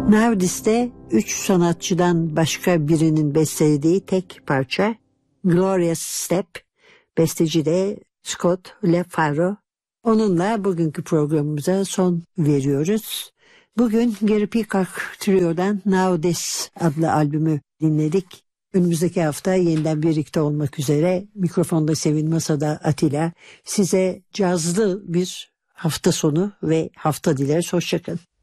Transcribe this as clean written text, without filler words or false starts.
Nowdis'te 3 sanatçıdan başka birinin bestelediği tek parça Glorious Step, besteci de Scott LaFaro. Onunla bugünkü programımıza son veriyoruz. Bugün Gary Peacock Trio'dan Nowdis adlı albümü dinledik. Önümüzdeki hafta yeniden birlikte olmak üzere. Mikrofonda Sevin, masada Atilla. Size cazlı bir hafta sonu ve hafta dileriz. Hoşçakalın.